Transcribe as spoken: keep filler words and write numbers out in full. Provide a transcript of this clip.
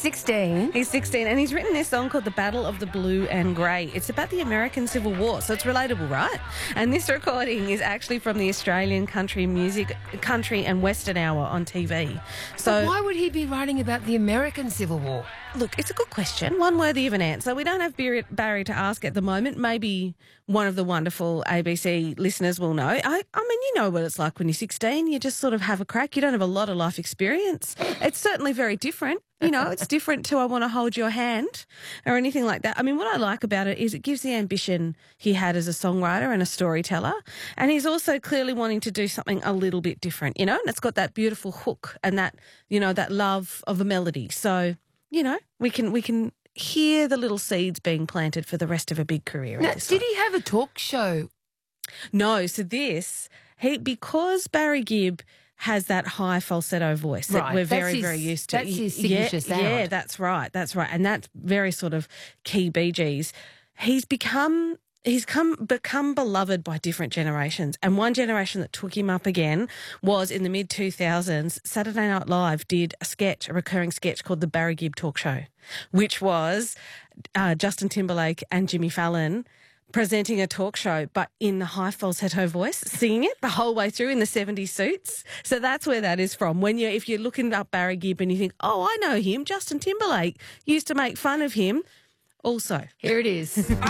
sixteen. He's sixteen, and he's written this song called The Battle of the Blue and Grey. It's about the American Civil War, so it's relatable, right? And this recording is actually from the Australian Country Music, Country and Western Hour on T V. So But why would he be writing about the American Civil War? Look, it's a good question, one worthy of an answer. We don't have Barry Barry to ask at the moment. Maybe one of the wonderful A B C listeners will know. I, I mean, you know what it's like when you're sixteen. You just sort of have a crack. You don't have a lot of life experience. It's certainly very different. You know, it's different to I Want to Hold Your Hand or anything like that. I mean, what I like about it is it gives the ambition he had as a songwriter and a storyteller. And he's also clearly wanting to do something a little bit different, you know, and it's got that beautiful hook and that, you know, that love of a melody. So, you know, we can we can hear the little seeds being planted for the rest of a big career. Now, did he have a talk show? No, so this, he because Barry Gibb has that high falsetto voice that Right, we're that's very, his- very used to. that's his yeah, signature sound. Yeah, that's right, that's right. And that's very sort of key Bee Gees. He's become... He's come become beloved by different generations. And one generation that took him up again was in the mid two thousands, Saturday Night Live did a sketch, a recurring sketch called The Barry Gibb Talk Show, which was uh, Justin Timberlake and Jimmy Fallon presenting a talk show, but in the high falsetto voice, singing it the whole way through in the seventies suits. So that's where that is from. When you, if you're looking up Barry Gibb and you think, oh, I know him, Justin Timberlake used to make fun of him. Also, Here it is.